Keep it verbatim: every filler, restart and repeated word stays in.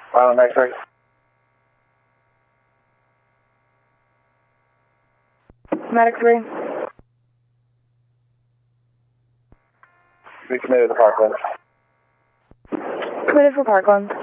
Uh, next right. Medic three. We committed to Parkland. Committed for Parkland.